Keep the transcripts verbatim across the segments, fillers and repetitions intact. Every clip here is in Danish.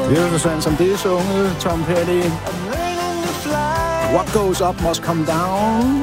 Det er jo sådan, som det er sunget, Tom Petty. What goes up must come down.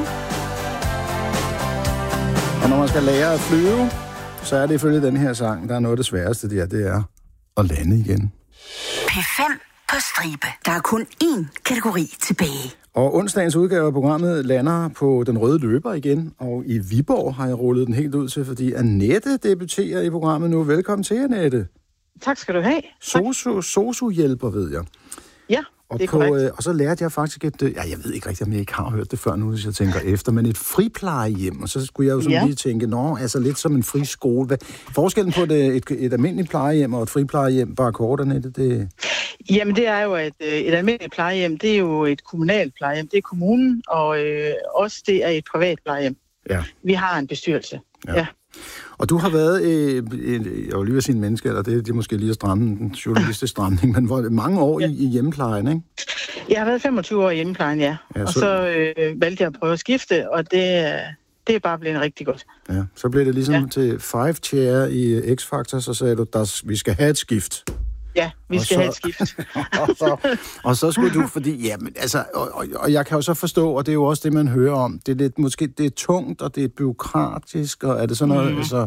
Og når man skal lære at flyve, så er det ifølge den her sang, der er noget af det sværeste, det er, det er at lande igen. P fem på stribe. Der er kun én kategori tilbage. Og onsdagens udgave af programmet lander på den røde løber igen, og i Viborg har jeg rullet den helt ud til, fordi Annette debuterer i programmet nu. Velkommen til, Annette. Tak skal du have. Sosu, sosu-hjælper, ved jeg. Ja, og det er på, korrekt. Øh, og så lærte jeg faktisk et, øh, ja, jeg ved ikke rigtigt, om jeg ikke har hørt det før nu, hvis jeg tænker efter, men et friplejehjem, og så skulle jeg jo sådan ja. lige tænke, nå, altså lidt som en friskole. Hvad, forskellen på det, et, et almindeligt plejehjem og et friplejehjem, bare kort, Annette, det... Jamen det er jo, at øh, et almindeligt plejehjem, det er jo et kommunalt plejehjem, det er kommunen, og øh, også det er et privat plejehjem. Ja. Vi har en bestyrelse, ja. ja. Og du har været, øh, øh, jeg vil lige vil sige en menneske, eller det, det er måske lige at stramme den journalistiske stramning, men hvor, mange år ja. i, i hjemmeplejen, ikke? Jeg har været femogtyve år i hjemmeplejen, ja. ja og så, så øh, valgte jeg at prøve at skifte, og det, det er bare blevet rigtig godt. Ja, så blev det ligesom ja. til Five Chair i X-Factor, så sagde du, at vi skal have et skift. Ja, vi og skal så, have et skift. og, så, og så skulle du, fordi, ja, men altså, og, og, og jeg kan jo så forstå, og det er jo også det, man hører om, det er lidt, måske, det er tungt, og det er byråkratisk, og er det sådan noget, mm. altså...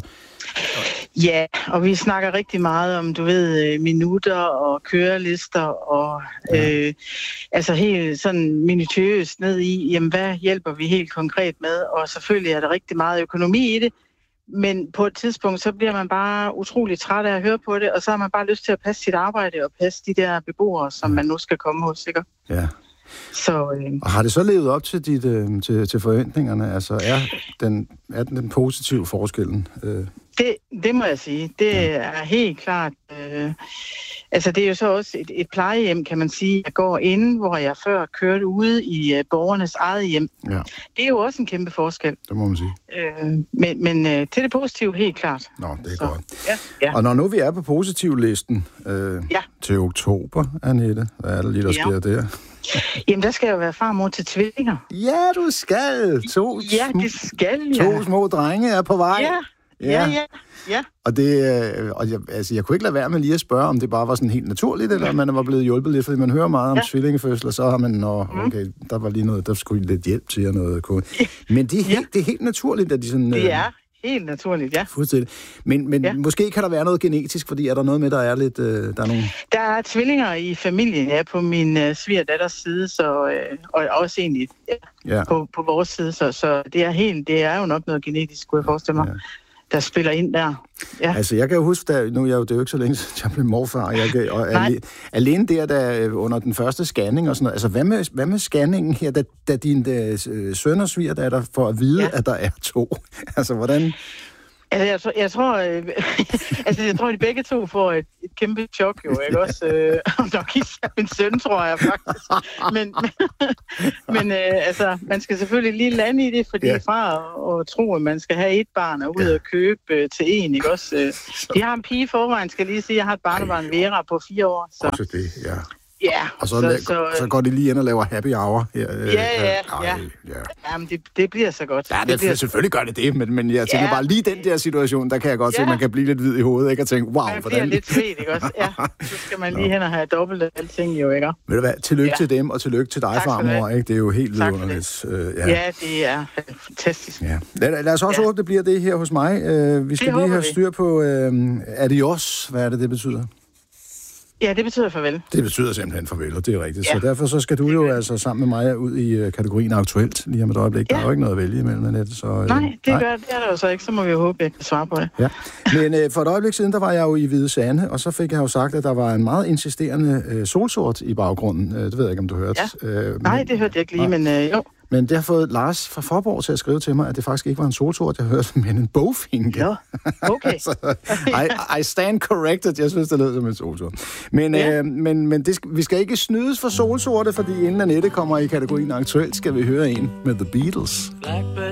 Ja, og vi snakker rigtig meget om, du ved, minutter og kørelister, og ja. øh, altså helt sådan minutiøst ned i, jamen hvad hjælper vi helt konkret med, og selvfølgelig er der rigtig meget økonomi i det, men på et tidspunkt, så bliver man bare utrolig træt af at høre på det, og så har man bare lyst til at passe sit arbejde og passe de der beboere, som man nu skal komme hos, ikke? Ja. Så, øh... Og har det så levet op til, dit, øh, til, til forventningerne? Altså, er den, er den, den positive forskellen? Øh... Det, det må jeg sige. Det ja. er helt klart... Øh... Altså, det er jo så også et, et plejehjem, kan man sige, jeg går inde, hvor jeg før kørte ude i uh, borgernes eget hjem. Ja. Det er jo også en kæmpe forskel. Det må man sige. Øh, men men øh, til det positive, helt klart. Nå, det er så, godt. Ja, ja. Og når nu vi er på positivlisten øh, ja. til oktober, Annette, hvad er der lige, der ja. sker der? Jamen, der skal jeg jo være farmor til tvillinger. Ja, du skal! To, ja, det skal jeg. To små drenge er på vej. Ja, ja, ja. ja. Og, det, og jeg, altså, jeg kunne ikke lade være med lige at spørge, om det bare var sådan helt naturligt, eller om man var blevet hjulpet lidt, fordi man hører meget om ja. tvillingefødsler, så har man, nå, okay, der var lige noget, der skulle lidt hjælp til og noget. Men det er, helt, ja. det er helt naturligt, at de sådan... Det er helt naturligt, ja. Fuldstændig. Men, men ja. måske kan der være noget genetisk, fordi er der noget med, der er lidt... Øh, der er nogle... Der er tvillinger i familien, ja, på min øh, svigerdatters side, så, øh, og også egentlig ja, ja. På, på vores side, så, så det er helt, det er jo nok noget genetisk, kunne jeg forestille mig. Ja. Der spiller ind der. Ja. Altså, jeg kan jo huske, da, nu er jeg jo, det er jo ikke så længe, siden jeg blev morfar, jeg kan, og alene, alene der, der under den første scanning og sådan noget, altså, hvad med, hvad med scanningen her, da, da din øh, søn og svigerdatter får at vide, ja. at der er to? Altså, hvordan... Altså, jeg, tror, jeg tror, øh, altså, jeg tror, de begge to får et, et kæmpe chok, jo, ikke også? Øh, nok især min søn, tror jeg faktisk. Men, men, men øh, altså, man skal selvfølgelig lige lande i det, fordi ja. fra at, at tro, at man skal have et barn og ud ja. og købe øh, til en, ikke også? Øh, de har en pige forvejen, skal lige sige, jeg har et barnebarn, Vera, på fire år. Så. Også det, ja. Ja, og så, så, så, så går de lige ind og laver happy hour. Ja, ja, ja. ja. ja. Jamen, det, det bliver så godt. Ja, det, det bliver... selvfølgelig gør det det, men, men jeg tænker ja. bare lige den der situation, der kan jeg godt ja. se, at man kan blive lidt hvid i hovedet, ikke? Og tænke, wow, man hvordan... bliver lidt svedt, ikke også? Ja, så skal man lige hen og have dobbelt af alting, jo, ikke? Ved du hvad, tillykke ja. til dem, og tillykke til dig, farmor, ikke? Det er jo helt vidunderligt. Uh, ja. ja, det er fantastisk. Ja. Lad, lad os også ja. håbe, det bliver det her hos mig. Uh, vi skal det lige have styr på, uh, adios, hvad er det, det betyder? Ja, det betyder farvel. Det betyder simpelthen farvel, og det er rigtigt. Ja. Så derfor så skal du jo altså sammen med mig ud i uh, kategorien aktuelt lige om et øjeblik. Ja. Der er jo ikke noget at vælge imellem, Annette. Så, uh, nej, det nej. gør det er der jo så ikke. Så må vi jo håbe, at jeg kan svare på det. Ja. Men uh, for et øjeblik siden, der var jeg jo i Hvide Sande, og så fik jeg jo sagt, at der var en meget insisterende uh, solsort i baggrunden. Uh, det ved jeg ikke, om du hørte. Ja. Uh, nej, det hørte jeg ikke lige, nej. men uh, jo. Men det har fået Lars fra Forborg til at skrive til mig, at det faktisk ikke var en solsort, jeg hørte, men en bogfinke. Ja, okay. så, I, I stand corrected. Jeg synes, det lød som en solsort. Men, ja. øh, men, men det, vi skal ikke snydes for solsorte, fordi inden Annette kommer i kategorien aktuelt, skal vi høre en med The Beatles. Blackbird